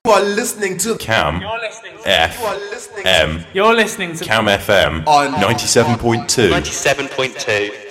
You are listening to Cam FM. You're listening to Cam FM on 97.2. 97.2.